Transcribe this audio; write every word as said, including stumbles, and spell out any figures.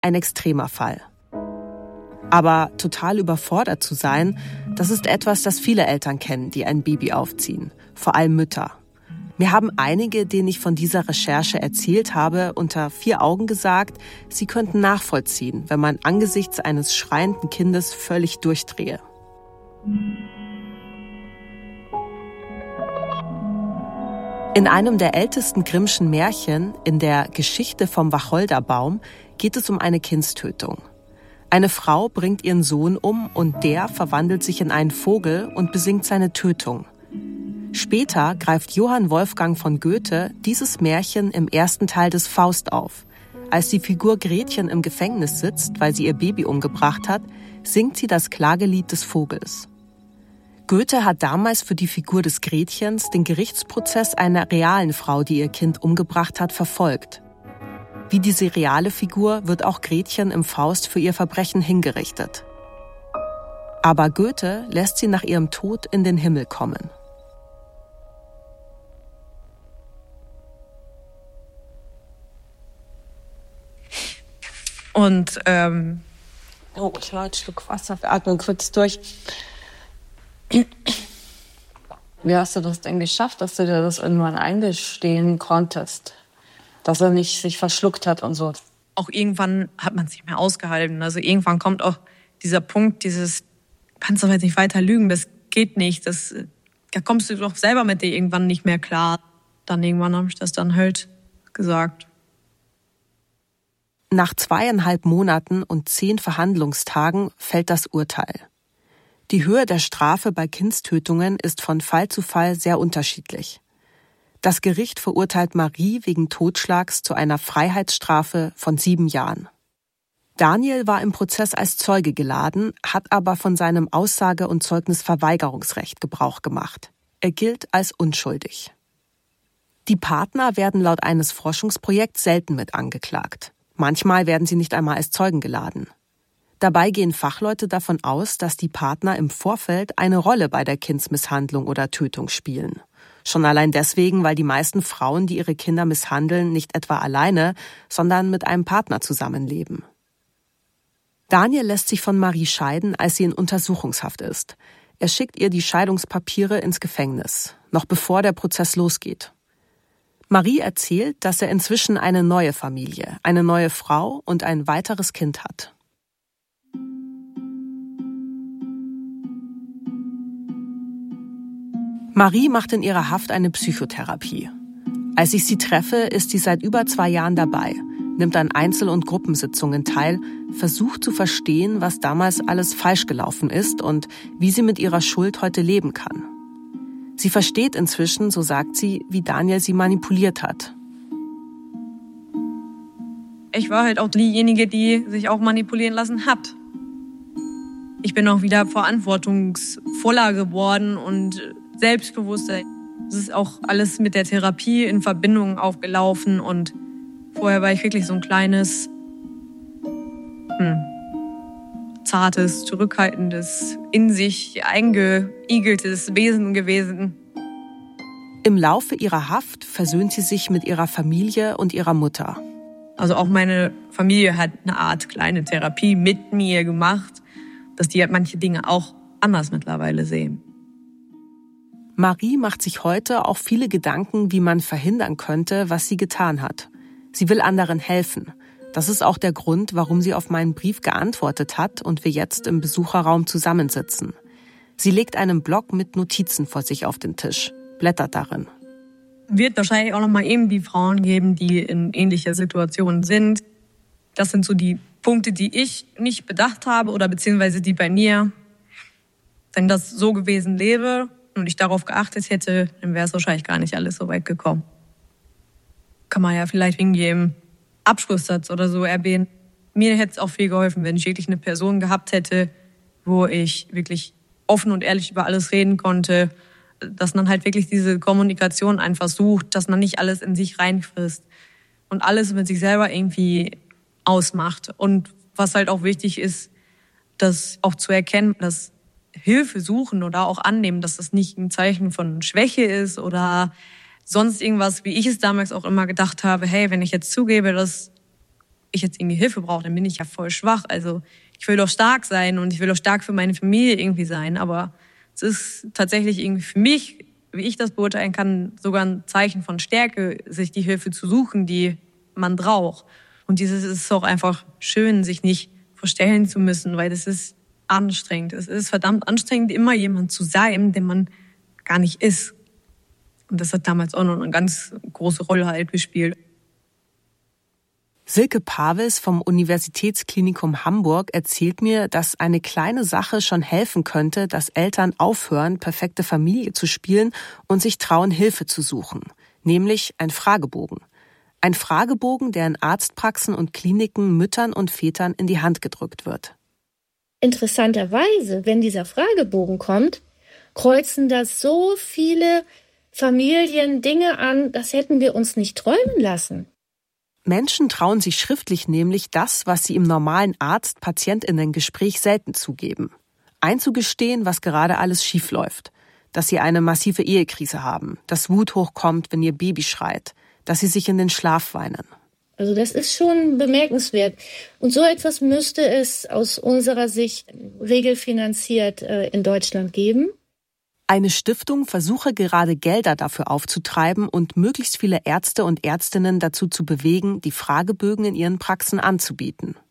Ein extremer Fall. Aber total überfordert zu sein, das ist etwas, das viele Eltern kennen, die ein Baby aufziehen. Vor allem Mütter. Mir haben einige, denen ich von dieser Recherche erzählt habe, unter vier Augen gesagt, sie könnten nachvollziehen, wenn man angesichts eines schreienden Kindes völlig durchdrehe. In einem der ältesten Grimmschen Märchen, in der Geschichte vom Wacholderbaum, geht es um eine Kindstötung. Eine Frau bringt ihren Sohn um und der verwandelt sich in einen Vogel und besingt seine Tötung. Später greift Johann Wolfgang von Goethe dieses Märchen im ersten Teil des Faust auf. Als die Figur Gretchen im Gefängnis sitzt, weil sie ihr Baby umgebracht hat, singt sie das Klagelied des Vogels. Goethe hat damals für die Figur des Gretchens den Gerichtsprozess einer realen Frau, die ihr Kind umgebracht hat, verfolgt. Wie diese reale Figur wird auch Gretchen im Faust für ihr Verbrechen hingerichtet. Aber Goethe lässt sie nach ihrem Tod in den Himmel kommen. Und, ähm, oh, ich war ein Stück Wasser, wir atmen kurz durch. Wie hast du das denn geschafft, dass du dir das irgendwann eingestehen konntest? Dass er nicht sich verschluckt hat und so. Auch irgendwann hat man es nicht mehr ausgehalten. Also irgendwann kommt auch dieser Punkt, dieses, kannst du jetzt nicht weiter lügen, das geht nicht. Das, da kommst du doch selber mit dir irgendwann nicht mehr klar. Dann irgendwann habe ich das dann halt gesagt. Nach zweieinhalb Monaten und zehn Verhandlungstagen fällt das Urteil. Die Höhe der Strafe bei Kindstötungen ist von Fall zu Fall sehr unterschiedlich. Das Gericht verurteilt Marie wegen Totschlags zu einer Freiheitsstrafe von sieben Jahren. Daniel war im Prozess als Zeuge geladen, hat aber von seinem Aussage- und Zeugnisverweigerungsrecht Gebrauch gemacht. Er gilt als unschuldig. Die Partner werden laut eines Forschungsprojekts selten mit angeklagt. Manchmal werden sie nicht einmal als Zeugen geladen. Dabei gehen Fachleute davon aus, dass die Partner im Vorfeld eine Rolle bei der Kindsmisshandlung oder Tötung spielen. Schon allein deswegen, weil die meisten Frauen, die ihre Kinder misshandeln, nicht etwa alleine, sondern mit einem Partner zusammenleben. Daniel lässt sich von Marie scheiden, als sie in Untersuchungshaft ist. Er schickt ihr die Scheidungspapiere ins Gefängnis, noch bevor der Prozess losgeht. Marie erzählt, dass er inzwischen eine neue Familie, eine neue Frau und ein weiteres Kind hat. Marie macht in ihrer Haft eine Psychotherapie. Als ich sie treffe, ist sie seit über zwei Jahren dabei, nimmt an Einzel- und Gruppensitzungen teil, versucht zu verstehen, was damals alles falsch gelaufen ist und wie sie mit ihrer Schuld heute leben kann. Sie versteht inzwischen, so sagt sie, wie Daniel sie manipuliert hat. Ich war halt auch diejenige, die sich auch manipulieren lassen hat. Ich bin auch wieder verantwortungsvoller geworden und selbstbewusster. Es ist auch alles mit der Therapie in Verbindung aufgelaufen und vorher war ich wirklich so ein kleines, hm, zartes, zurückhaltendes, in sich eingeigeltes Wesen gewesen. Im Laufe ihrer Haft versöhnt sie sich mit ihrer Familie und ihrer Mutter. Also auch meine Familie hat eine Art kleine Therapie mit mir gemacht, dass die halt manche Dinge auch anders mittlerweile sehen. Marie macht sich heute auch viele Gedanken, wie man verhindern könnte, was sie getan hat. Sie will anderen helfen. Das ist auch der Grund, warum sie auf meinen Brief geantwortet hat und wir jetzt im Besucherraum zusammensitzen. Sie legt einen Block mit Notizen vor sich auf den Tisch, blättert darin. Wird wahrscheinlich auch noch mal irgendwie Frauen geben, die in ähnlicher Situation sind. Das sind so die Punkte, die ich nicht bedacht habe oder beziehungsweise die bei mir, wenn das so gewesen wäre und ich darauf geachtet hätte, dann wäre es wahrscheinlich gar nicht alles so weit gekommen. Kann man ja vielleicht wegen jedem Abschlusssatz oder so erwähnen. Mir hätte es auch viel geholfen, wenn ich wirklich eine Person gehabt hätte, wo ich wirklich offen und ehrlich über alles reden konnte, dass man halt wirklich diese Kommunikation einfach sucht, dass man nicht alles in sich reinfrisst und alles mit sich selber irgendwie ausmacht. Und was halt auch wichtig ist, das auch zu erkennen, dass Hilfe suchen oder auch annehmen, dass das nicht ein Zeichen von Schwäche ist oder sonst irgendwas, wie ich es damals auch immer gedacht habe, hey, wenn ich jetzt zugebe, dass ich jetzt irgendwie Hilfe brauche, dann bin ich ja voll schwach. Also ich will doch stark sein und ich will doch stark für meine Familie irgendwie sein. Aber es ist tatsächlich irgendwie für mich, wie ich das beurteilen kann, sogar ein Zeichen von Stärke, sich die Hilfe zu suchen, die man braucht. Und dieses ist auch einfach schön, sich nicht verstellen zu müssen, weil das ist anstrengend. Es ist verdammt anstrengend, immer jemand zu sein, der man gar nicht ist. Und das hat damals auch noch eine ganz große Rolle halt gespielt. Silke Pawels vom Universitätsklinikum Hamburg erzählt mir, dass eine kleine Sache schon helfen könnte, dass Eltern aufhören, perfekte Familie zu spielen und sich trauen, Hilfe zu suchen. Nämlich ein Fragebogen. Ein Fragebogen, der in Arztpraxen und Kliniken Müttern und Vätern in die Hand gedrückt wird. Interessanterweise, wenn dieser Fragebogen kommt, kreuzen da so viele Familien Dinge an, das hätten wir uns nicht träumen lassen. Menschen trauen sich schriftlich nämlich das, was sie im normalen Arzt-PatientInnen-Gespräch selten zugeben. Einzugestehen, was gerade alles schiefläuft. Dass sie eine massive Ehekrise haben, dass Wut hochkommt, wenn ihr Baby schreit, dass sie sich in den Schlaf weinen. Also das ist schon bemerkenswert. Und so etwas müsste es aus unserer Sicht regelfinanziert äh, in Deutschland geben. Eine Stiftung versuche gerade Gelder dafür aufzutreiben und möglichst viele Ärzte und Ärztinnen dazu zu bewegen, die Fragebögen in ihren Praxen anzubieten.